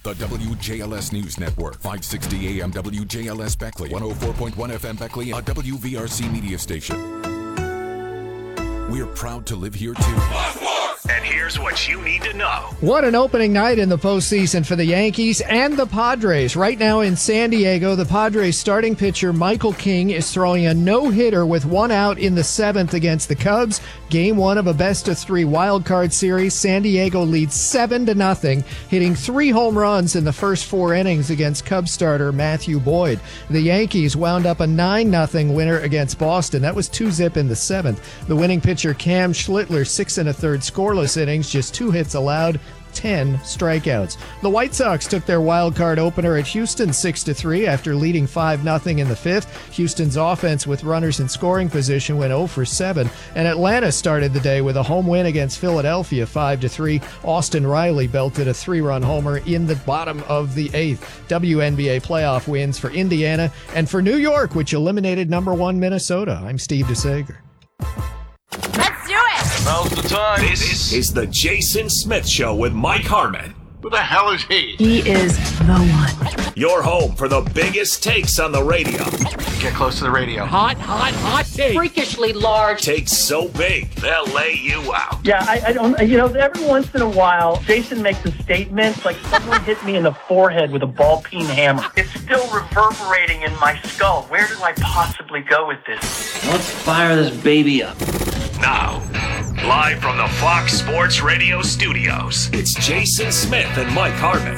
The WJLS News Network, 560 AM WJLS Beckley, 104.1 FM Beckley, a WVRC media station. We're proud to live here too. And here's what you need to know. What an opening night in the postseason for the Yankees and the Padres. Right now in San Diego, the Padres starting pitcher Michael King is throwing a no-hitter with one out in the seventh against the Cubs. Game one of a best-of-3 wild-card series. San Diego leads 7-0, hitting 3 home runs in the first 4 innings against Cubs starter Matthew Boyd. The Yankees wound up a 9-0 winner against Boston. That was 2-zip in the seventh. The winning pitcher Cam Schlittler, 6 1/3 scoreless innings, just 2 hits allowed, 10 strikeouts. The White Sox took their wild card opener at Houston 6-3 after leading 5-0 in the fifth. Houston's offense with runners in scoring position went 0 for 7, and Atlanta started the day with a home win against Philadelphia 5-3. Austin Riley belted a 3-run homer in the bottom of the 8th. WNBA playoff wins for Indiana and for New York, which eliminated number 1 Minnesota. I'm Steve DeSager. Now's the time. This is the Jason Smith Show with Mike Harmon. Who the hell is he? He is the one. Your home for the biggest takes on the radio. Get close to the radio. Hot take. Freakishly large. Takes so big, they'll lay you out. Yeah, I don't, every once in a while, Jason makes a statement like someone hit me in the forehead with a ball-peen hammer. It's still reverberating in my skull. Where do I possibly go with this? Let's fire this baby up. Now, live from the Fox Sports Radio studios, it's Jason Smith and Mike Harmon.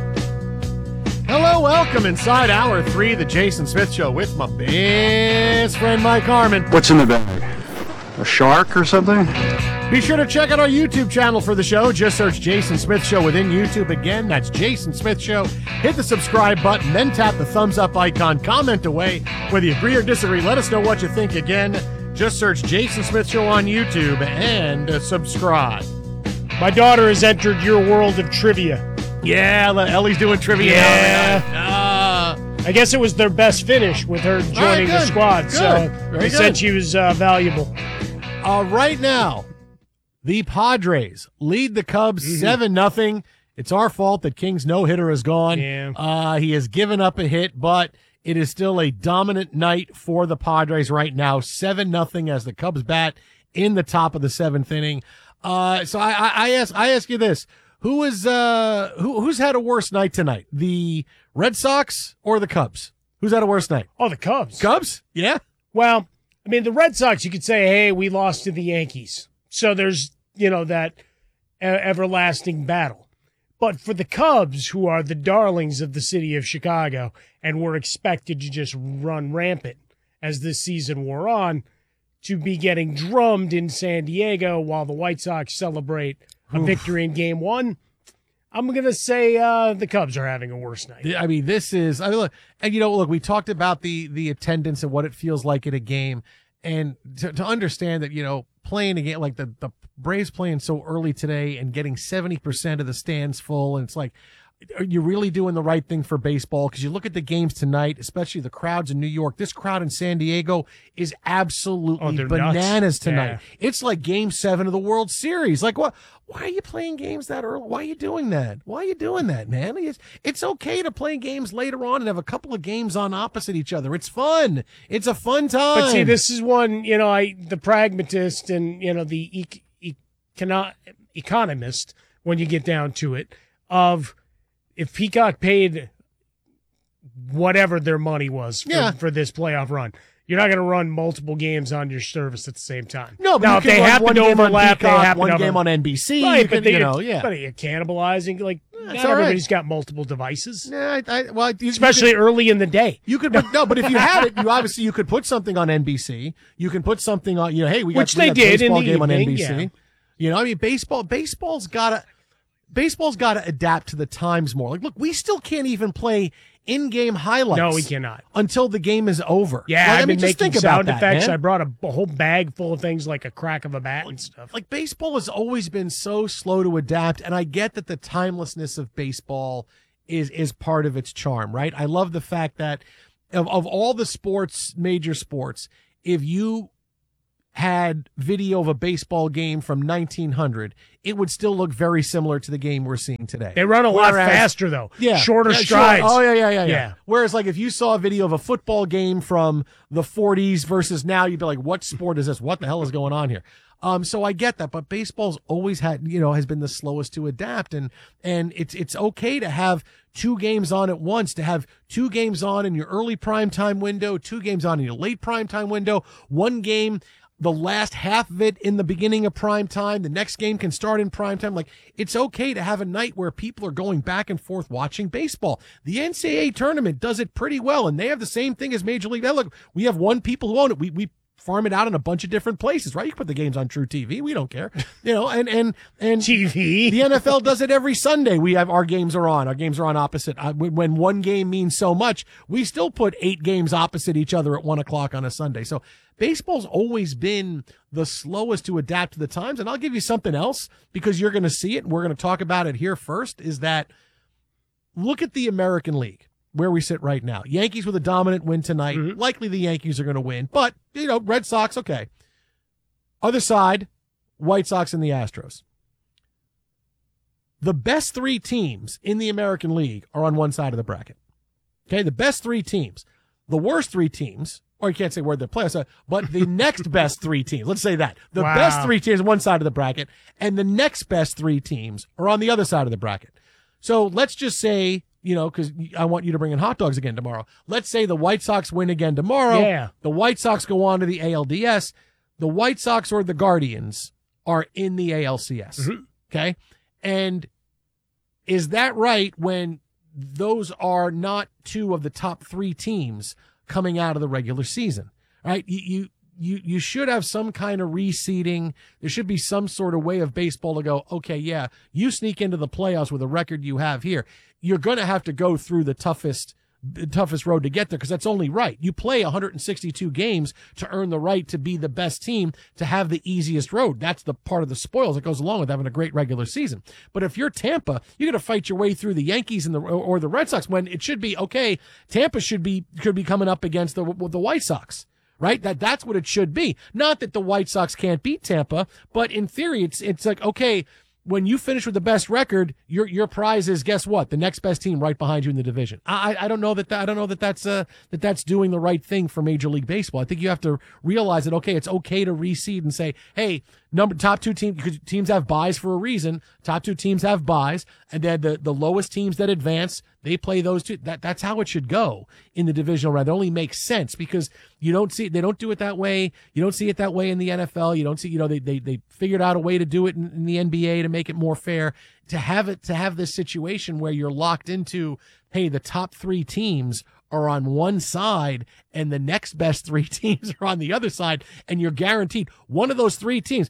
Hello, welcome inside Hour 3, the Jason Smith Show with my best friend Mike Harmon. What's in the bag? A shark or something? Be sure to check out our YouTube channel for the show. Just search Jason Smith Show within YouTube. Again, that's Jason Smith Show. Hit the subscribe button, then tap the thumbs up icon. Comment away. Whether you agree or disagree, let us know what you think. Again, just search Jason Smith Show on YouTube and subscribe. My daughter has entered your world of trivia. Yeah, Ellie's doing trivia. Yeah. I guess it was their best finish with her joining the squad. Good. So they said she was valuable. Right now, the Padres lead the Cubs 7-0. It's our fault that King's no-hitter is gone. Yeah. He has given up a hit, but it is still a dominant night for the Padres right now. 7-0 as the Cubs bat in the top of the 7th inning. So I ask you this: who's had a worse night tonight? The Red Sox or the Cubs? Who's had a worse night? Oh, the Cubs. Cubs? Yeah. Well, I mean, the Red Sox, you could say, hey, we lost to the Yankees. So there's, that everlasting battle. But for the Cubs, who are the darlings of the city of Chicago and were expected to just run rampant as this season wore on, to be getting drummed in San Diego while the White Sox celebrate a victory in Game 1, I'm going to say the Cubs are having a worse night. I mean, look, we talked about the attendance and what it feels like in a game. And to understand that, playing a game like the Braves playing so early today and getting 70% of the stands full, and it's like, are you really doing the right thing for baseball? Because you look at the games tonight, especially the crowds in New York. This crowd in San Diego is absolutely bananas nuts tonight. Yeah. It's like Game 7 of the World Series. Like, what? Why are you playing games that early? Why are you doing that? Why are you doing that, man? It's okay to play games later on and have a couple of games on opposite each other. It's fun. It's a fun time. But see, this is one, the pragmatist and, the economist, when you get down to it, of if he got paid whatever their money was for this playoff run, you're not going to run multiple games on your service at the same time. No, but now, if they happen to overlap, they happen one to game on NBC. Right, but you're cannibalizing. Like, not everybody's got multiple devices. Yeah, especially early in the day. You could but if you had it, you could put something on NBC. You can put something on. Hey, we got a baseball game on NBC. Yeah. Baseball's got to adapt to the times more. Like, look, we still can't even play in-game highlights. No, we cannot. Until the game is over. Yeah, I've been just making think sound about effects. That, I brought a whole bag full of things like a crack of a bat and stuff. Like, baseball has always been so slow to adapt, and I get that the timelessness of baseball is part of its charm, right? I love the fact that of all the sports, major sports, if you had video of a baseball game from 1900, it would still look very similar to the game we're seeing today. They run a lot faster, though. Yeah. Shorter strides. Oh, yeah. Whereas, like, if you saw a video of a football game from the 40s versus now, you'd be like, what sport is this? What the hell is going on here? So I get that, but baseball's always has been the slowest to adapt, and it's okay to have 2 games on at once, to have 2 games on in your early primetime window, 2 games on in your late primetime window, 1 game, the last half of it in the beginning of prime time. The next game can start in prime time. Like, it's okay to have a night where people are going back and forth watching baseball. The NCAA tournament does it pretty well, and they have the same thing as Major League. Now, look, we have 1 people who own it. We farm it out in a bunch of different places, right? You can put the games on True TV. We don't care, and TV. The NFL does it every Sunday. Our games are on. Our games are on opposite. When 1 game means so much, we still put 8 games opposite each other at 1:00 on a Sunday. So baseball's always been the slowest to adapt to the times. And I'll give you something else, because you're going to see it, and we're going to talk about it here first, is that look at the American League, where we sit right now. Yankees with a dominant win tonight. Mm-hmm. Likely the Yankees are going to win, but, Red Sox, okay. Other side, White Sox and the Astros. The best 3 teams in the American League are on one side of the bracket. Okay, the best 3 teams. The worst 3 teams, or you can't say where the playoffs are, but the next best 3 teams, let's say that. The best 3 teams on one side of the bracket, and the next best 3 teams are on the other side of the bracket. So let's just say, because I want you to bring in hot dogs again tomorrow. Let's say the White Sox win again tomorrow. Yeah. The White Sox go on to the ALDS. The White Sox or the Guardians are in the ALCS. Mm-hmm. Okay? And is that right when those are not 2 of the top 3 teams coming out of the regular season? Right? You should have some kind of reseeding. There should be some sort of way of baseball to go, okay, yeah, you sneak into the playoffs with a record you have here. You're going to have to go through the toughest road to get there, because that's only right. You play 162 games to earn the right to be the best team, to have the easiest road. That's the part of the spoils that goes along with having a great regular season. But if you're Tampa, you're going to fight your way through the Yankees and or the Red Sox, when it should be, okay, Tampa could be coming up against the White Sox. Right? That's what it should be. Not that the White Sox can't beat Tampa, but in theory, it's like, okay, when you finish with the best record, your prize is, guess what? The next best team right behind you in the division. I don't know that's doing the right thing for Major League Baseball. I think you have to realize that, okay, it's okay to reseed and say, hey, top 2 teams, because teams have buys for a reason. Top 2 teams have buys, and then the lowest teams that advance, they play those 2. That's how it should go in the divisional round. It only makes sense, because they don't do it that way. You don't see it that way in the NFL. You don't see, they figured out a way to do it in the NBA to make it more fair. To have this situation where you're locked into, hey, the top 3 teams are on one side and the next best 3 teams are on the other side, and you're guaranteed one of those 3 teams,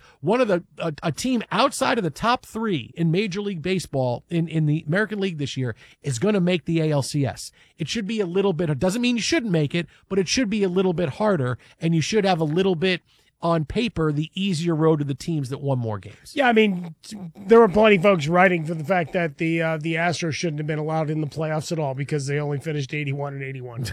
a team outside of the top 3 in Major League Baseball in the American League this year is going to make the ALCS. It should be a little bit, it doesn't mean you shouldn't make it, but it should be a little bit harder, and you should have a little bit, on paper, the easier road to the teams that won more games. Yeah, I mean, there were plenty of folks writing for the fact that the Astros shouldn't have been allowed in the playoffs at all, because they only finished 81-81.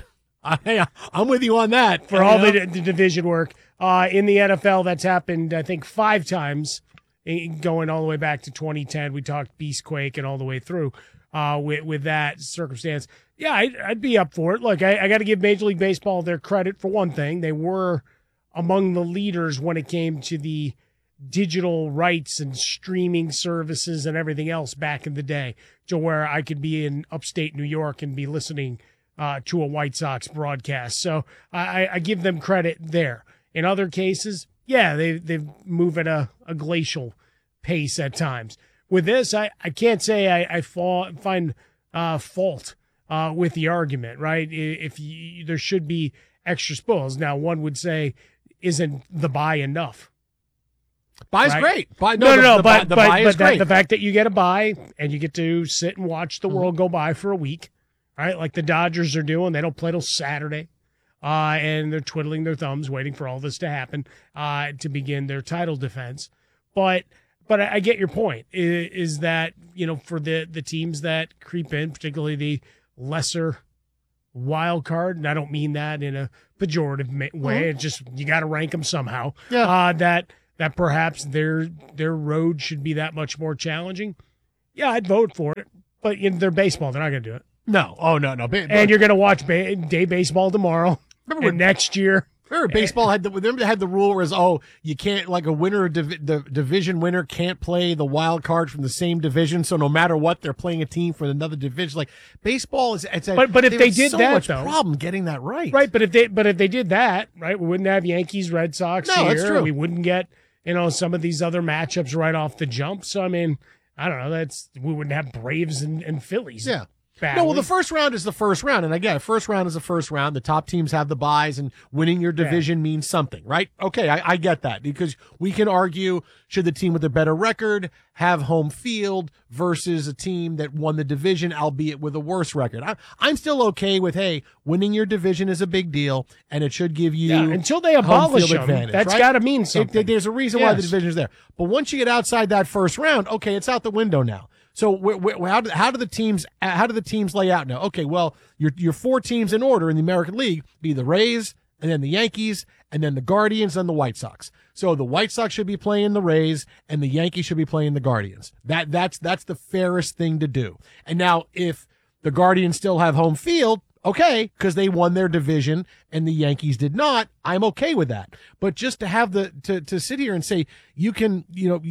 I'm with you on that. For all the division work. In the NFL, that's happened, I think, 5 times, going all the way back to 2010. We talked Beastquake and all the way through with that circumstance. Yeah, I'd be up for it. Look, I got to give Major League Baseball their credit for one thing. They were among the leaders when it came to the digital rights and streaming services and everything else back in the day, to where I could be in upstate New York and be listening to a White Sox broadcast. So I give them credit there. In other cases, yeah, they've moved at a glacial pace at times. With this, I can't say I find fault with the argument, right? There should be extra spoils. Now, one would say, isn't the buy enough? Buy's right? Great. But the fact that you get a buy and you get to sit and watch the world go by for a week, right? Like the Dodgers are doing. They don't play till Saturday, and they're twiddling their thumbs waiting for all this to happen to begin their title defense. But I get your point, is that, for the teams that creep in, particularly the lesser wild card, and I don't mean that in a pejorative way. It's just you got to rank them somehow. Yeah. That perhaps their road should be that much more challenging. Yeah, I'd vote for it, but they're baseball. They're not going to do it. No. Oh, no. And you're going to watch day baseball tomorrow and next year. Remember, baseball had the rule was, you can't, like a winner, the division winner can't play the wild card from the same division. So no matter what, they're playing a team from another division. Like baseball is, but if they did so that, much though, problem getting that right. Right. But if they did that, right, we wouldn't have Yankees, Red Sox here. That's true. We wouldn't get, some of these other matchups right off the jump. So, I mean, I don't know. We wouldn't have Braves and Phillies. Yeah. Badly. No, well, the first round is the first round. And again, first round is the first round. The top teams have the buys, and winning your division means something, right? Okay, I get that, because we can argue, should the team with a better record have home field versus a team that won the division, albeit with a worse record? I'm still okay with, hey, winning your division is a big deal, and it should give you until they abolish them, advantage, that's right? got to mean something. There's a reason why the division is there. But once you get outside that first round, okay, it's out the window now. So how do the teams lay out now? Okay, well, your four teams in order in the American League be the Rays, and then the Yankees, and then the Guardians, and the White Sox. So the White Sox should be playing the Rays, and the Yankees should be playing the Guardians. That's the fairest thing to do. And now if the Guardians still have home field, okay, because they won their division and the Yankees did not, I'm okay with that. But just to have to sit here and say you can,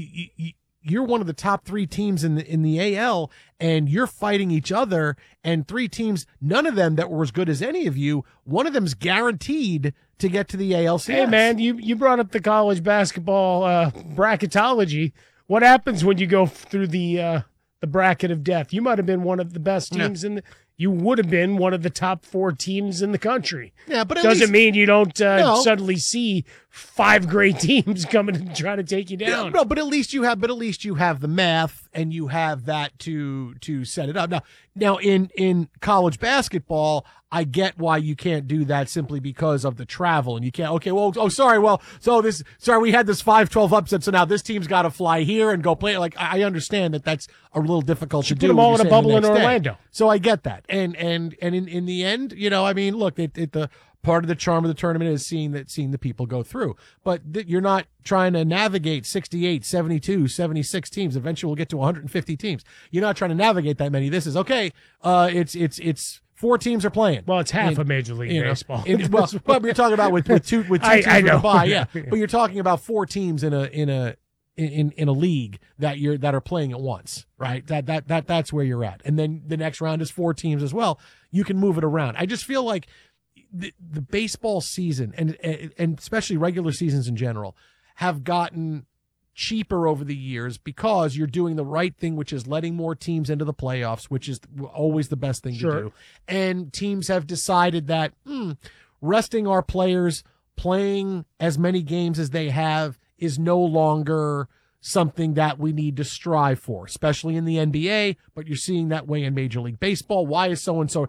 you're one of the top three teams in the AL, and you're fighting each other, and three teams, none of them that were as good as any of you, one of them's guaranteed to get to the ALCS. Hey, man, you brought up the college basketball bracketology. What happens when you go through the bracket of death? You might have been one of the best teams you would have been one of the top four teams in the country. Yeah, but doesn't mean you don't suddenly see five great teams coming and try to take you down. No, but at least you have the math, and you have that to set it up. Now in college basketball, I get why you can't do that simply because of the travel, and you can't. Okay, well, we had this 5-12 upset, so now this team's got to fly here and go play. Like, I understand that's a little difficult to do. Put them all in a bubble in Orlando. So I get that, and in the end, I mean, look, the part of the charm of the tournament is seeing the people go through. But you're not trying to navigate 68, 72, 76 teams. Eventually we'll get to 150 teams. You're not trying to navigate that many. This is okay. It's 4 teams are playing. Well, it's half of Major League Baseball. But you're talking about with two teams I know. bye, yeah. But you're talking about 4 teams in a league that are playing at once, right? That's where you're at. And then the next round is 4 teams as well. You can move it around. I just feel like the baseball season and especially regular seasons in general have gotten cheaper over the years because you're doing the right thing, which is letting more teams into the playoffs, which is always the best thing to do. And teams have decided that resting our players, playing as many games as they have, is no longer something that we need to strive for, especially in the NBA, but you're seeing that way in Major League Baseball. Why is so-and-so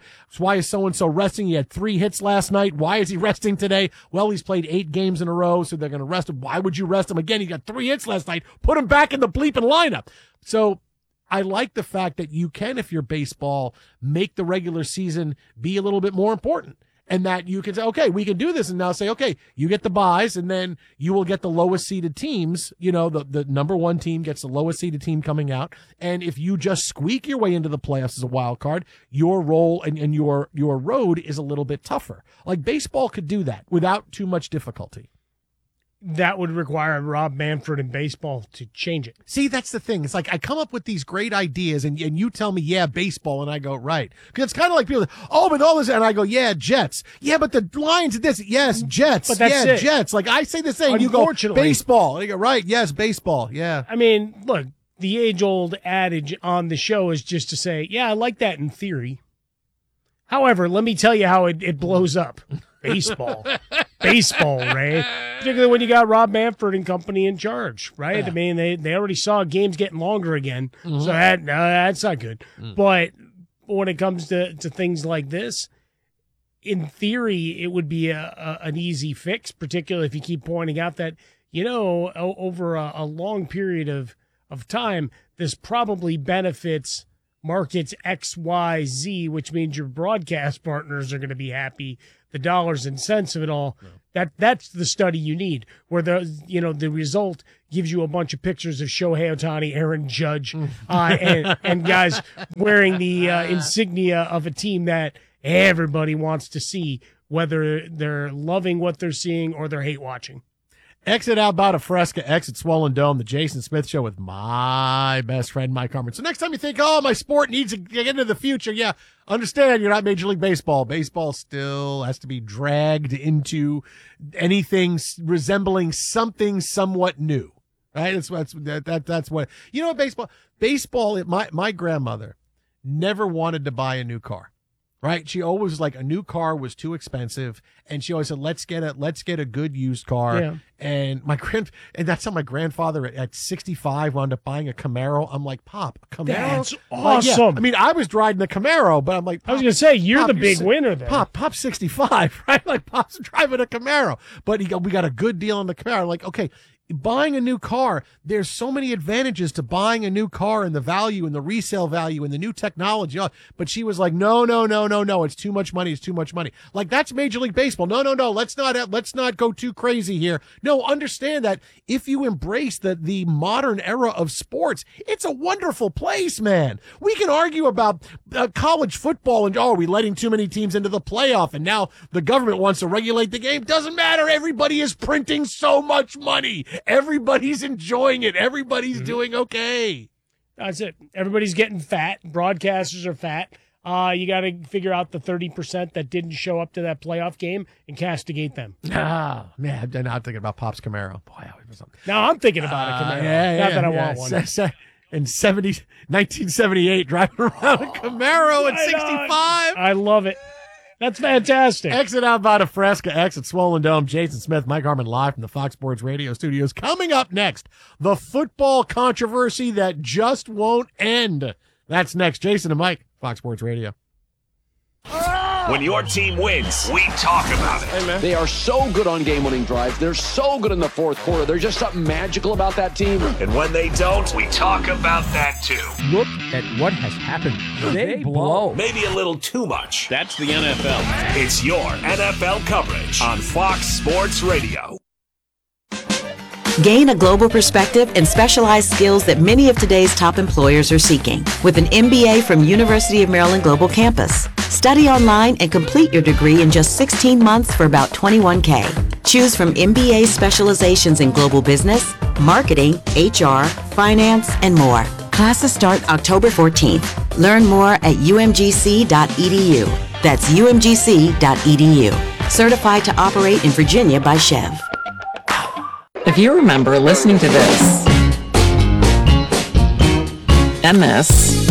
resting? He had 3 hits last night. Why is he resting today? Well, he's played 8 games in a row, so they're going to rest him. Why would you rest him again? He got 3 hits last night. Put him back in the bleeping lineup. So I like the fact that you can, if you're baseball, make the regular season be a little bit more important. And that you can say, okay, we can do this, and now say, okay, you get the buys, and then you will get the lowest seeded teams. The number 1 team gets the lowest seeded team coming out. And if you just squeak your way into the playoffs as a wild card, your role and your road is a little bit tougher. Like baseball could do that without too much difficulty. That would require Rob Manfred in baseball to change it. See, that's the thing. It's like I come up with these great ideas, and you tell me, yeah, baseball, and I go, right. Because it's kind of like people, but all this, and I go, yeah, Jets. Yeah, but the Lions did this. Yes, Jets. But that's it. Jets. Like I say the same. You go, baseball. And I go, right, yes, baseball. Yeah. I mean, look, the age-old adage on the show is just to say, yeah, I like that in theory. However, let me tell you how it blows up. Baseball. Baseball, Ray. Particularly when you got Rob Manfred and company in charge, right? Yeah. I mean, they already saw games getting longer again, so that's not good. But when it comes to things like this, in theory, it would be an easy fix, particularly if you keep pointing out that, over a long period of time, this probably benefits markets XYZ, which means your broadcast partners are going to be happy, the dollars and cents of it all. That's the study you need, where the result gives you a bunch of pictures of Shohei Ohtani, Aaron Judge, and guys wearing the insignia of a team that everybody wants to see, whether they're loving what they're seeing or they're hate watching. Exit Alberta Fresca, exit Swollen Dome, the Jason Smith Show with my best friend, Mike Harmon. So next time you think, oh, my sport needs to get into the future, yeah, understand you're not Major League Baseball. Baseball still has to be dragged into anything resembling something somewhat new, right? That's what, you know what baseball, my grandmother never wanted to buy a new car. Right? She always was like, a new car was too expensive. And she always said, let's get a good used car. Yeah. And and that's how my grandfather at 65 wound up buying a Camaro. I'm like, Pop, a Camaro? That's awesome. Yeah. I mean, I was driving the Camaro, but I'm like, I was going to say, you're the big winner there. Pop's 65, right? Like, Pop's driving a Camaro. But we got a good deal on the Camaro. Like, okay, buying a new car, there's so many advantages to buying a new car and the value and the resale value and the new technology. But she was like, no, it's too much money. It's too much money. Like, that's Major League Baseball. No. Let's not go too crazy here. No, understand that if you embrace the modern era of sports, it's a wonderful place, man. We can argue about college football and, are we letting too many teams into the playoff? And now the government wants to regulate the game. Doesn't matter. Everybody is printing so much money. Everybody's enjoying it. Everybody's doing okay. That's it. Everybody's getting fat. Broadcasters are fat. You got to figure out the 30% that didn't show up to that playoff game and castigate them. Ah, man, I'm not thinking about Pop's Camaro. Boy, now I'm thinking about a Camaro. Not that I want one. In 1978, driving around a Camaro at 65. I love it. That's fantastic. Exit Alberta Fresca, exit Swollen Dome. Jason Smith, Mike Harmon live from the Fox Sports Radio studios. Coming up next, the football controversy that just won't end. That's next. Jason and Mike, Fox Sports Radio. When your team wins, we talk about it. Hey, man. They are so good on game-winning drives. They're so good in the fourth quarter. There's just something magical about that team. And when they don't, we talk about that too. Look at what has happened. They blow. Maybe a little too much. That's the NFL. It's your NFL coverage on Fox Sports Radio. Gain a global perspective and specialized skills that many of today's top employers are seeking with an MBA from University of Maryland Global Campus. Study online and complete your degree in just 16 months for about $21K. Choose from MBA specializations in global business, marketing, HR, finance, and more. Classes start October 14th. Learn more at umgc.edu. That's umgc.edu. Certified to operate in Virginia by Chev. If you remember listening to this, and this,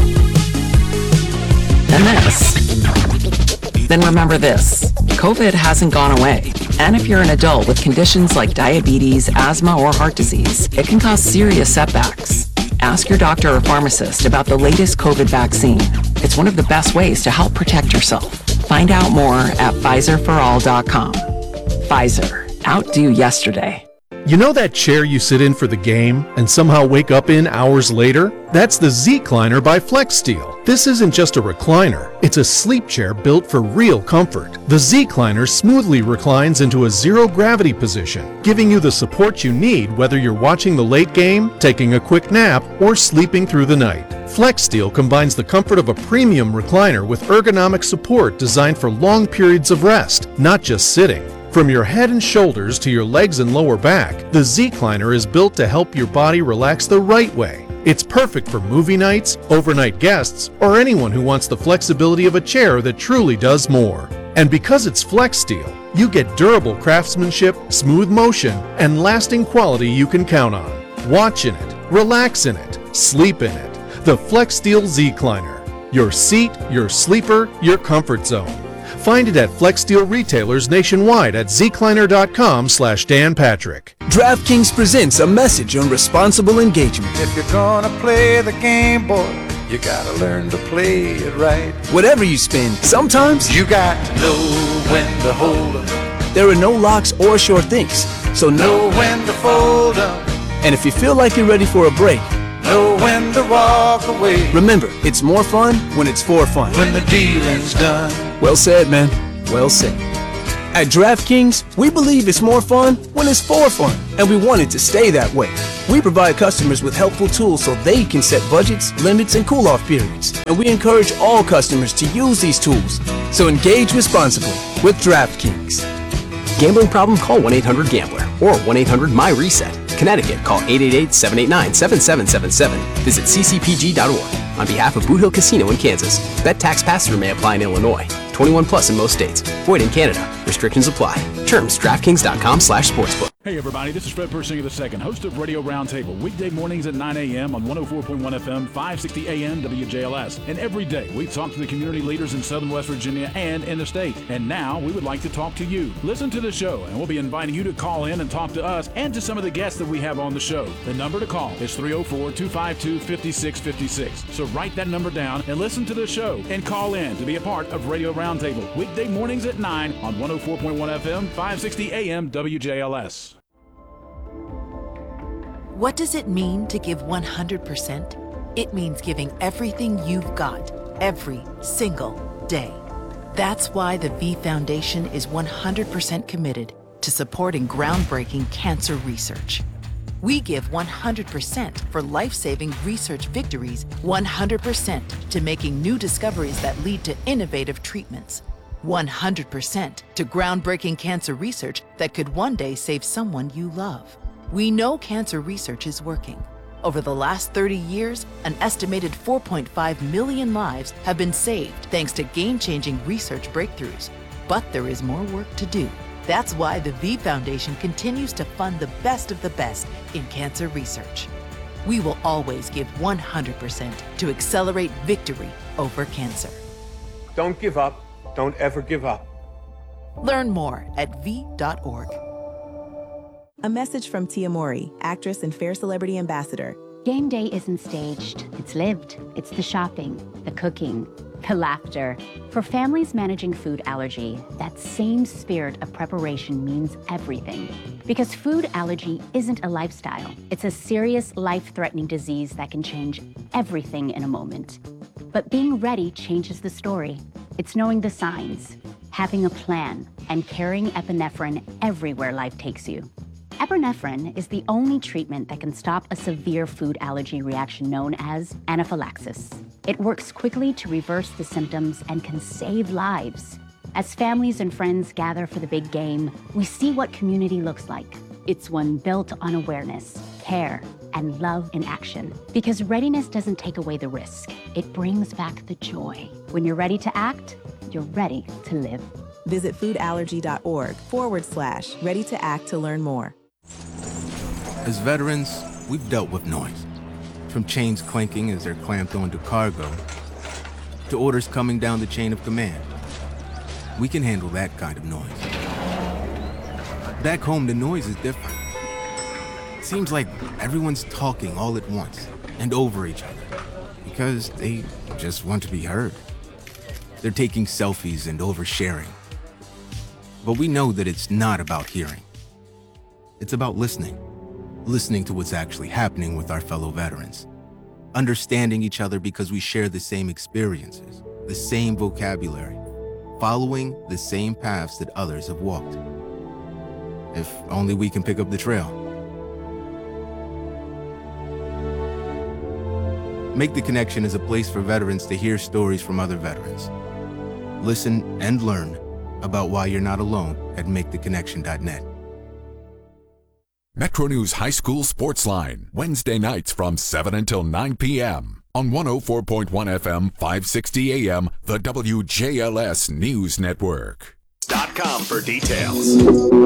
then remember this. COVID hasn't gone away. And if you're an adult with conditions like diabetes, asthma, or heart disease, it can cause serious setbacks. Ask your doctor or pharmacist about the latest COVID vaccine. It's one of the best ways to help protect yourself. Find out more at Pfizerforall.com. Pfizer. Outdo yesterday. You know that chair you sit in for the game and somehow wake up in hours later? That's the Z-Cliner by FlexSteel. This isn't just a recliner, it's a sleep chair built for real comfort. The Z-Cliner smoothly reclines into a zero-gravity position, giving you the support you need whether you're watching the late game, taking a quick nap, or sleeping through the night. FlexSteel combines the comfort of a premium recliner with ergonomic support designed for long periods of rest, not just sitting. From your head and shoulders to your legs and lower back, the Z-Cliner is built to help your body relax the right way. It's perfect for movie nights, overnight guests, or anyone who wants the flexibility of a chair that truly does more. And because it's FlexSteel, you get durable craftsmanship, smooth motion, and lasting quality you can count on. Watch in it, relax in it, sleep in it. The FlexSteel Z-Cliner. Your seat, your sleeper, your comfort zone. Find it at FlexSteel retailers nationwide at zcliner.com/Dan Patrick. DraftKings presents a message on responsible engagement. If you're gonna play the game, boy, you gotta learn to play it right. Whatever you spend, sometimes you got to know when to hold up. There are no locks or sure things, so know when to fold up. And if you feel like you're ready for a break, know when time to walk away. Remember, it's more fun when it's for fun. When the dealing's done. Well said, man. Well said. At DraftKings, we believe it's more fun when it's for fun, and we want it to stay that way. We provide customers with helpful tools so they can set budgets, limits, and cool-off periods. And we encourage all customers to use these tools. So engage responsibly with DraftKings. Gambling problem? Call 1-800-GAMBLER or 1-800-MY-RESET. Connecticut, call 888-789-7777. Visit ccpg.org. On behalf of Boot Hill Casino in Kansas, bet tax pass-through may apply in Illinois. 21 plus in most states. Void in Canada. Restrictions apply. Terms, DraftKings.com/sportsbook. Hey everybody, this is Fred Persinger II, host of Radio Roundtable, weekday mornings at 9 a.m. on 104.1 FM, 560 AM WJLS. And every day we talk to the community leaders in Southern West Virginia and in the state. And now we would like to talk to you. Listen to the show, and we'll be inviting you to call in and talk to us and to some of the guests that we have on the show. The number to call is 304-252-5656. So write that number down and listen to the show and call in to be a part of Radio Roundtable, weekday mornings at 9 on 104.1 FM, 560 AM WJLS. What does it mean to give 100%? It means giving everything you've got, every single day. That's why the V Foundation is 100% committed to supporting groundbreaking cancer research. We give 100% for life-saving research victories, 100% to making new discoveries that lead to innovative treatments, 100% to groundbreaking cancer research that could one day save someone you love. We know cancer research is working. Over the last 30 years, an estimated 4.5 million lives have been saved thanks to game-changing research breakthroughs. But there is more work to do. That's why the V Foundation continues to fund the best of the best in cancer research. We will always give 100% to accelerate victory over cancer. Don't give up. Don't ever give up. Learn more at v.org. A message from Tia Mori, actress and Fair Celebrity Ambassador. Game day isn't staged, it's lived. It's the shopping, the cooking, the laughter. For families managing food allergy, that same spirit of preparation means everything. Because food allergy isn't a lifestyle. It's a serious, life-threatening disease that can change everything in a moment. But being ready changes the story. It's knowing the signs, having a plan, and carrying epinephrine everywhere life takes you. Epinephrine is the only treatment that can stop a severe food allergy reaction known as anaphylaxis. It works quickly to reverse the symptoms and can save lives. As families and friends gather for the big game, we see what community looks like. It's one built on awareness, care, and love in action. Because readiness doesn't take away the risk. It brings back the joy. When you're ready to act, you're ready to live. Visit foodallergy.org/ready to act to learn more. As veterans, we've dealt with noise. From chains clanking as they're clamped onto cargo, to orders coming down the chain of command. We can handle that kind of noise. Back home, the noise is different. It seems like everyone's talking all at once and over each other because they just want to be heard. They're taking selfies and oversharing. But we know that it's not about hearing. It's about listening. Listening to what's actually happening with our fellow veterans. Understanding each other because we share the same experiences, the same vocabulary, following the same paths that others have walked. If only we can pick up the trail. Make the Connection is a place for veterans to hear stories from other veterans. Listen and learn about why you're not alone at maketheconnection.net. Metro News High School Sports Line, Wednesday nights from 7 until 9 p.m. on 104.1 FM, 560 AM, the WJLS News Network. .com for details.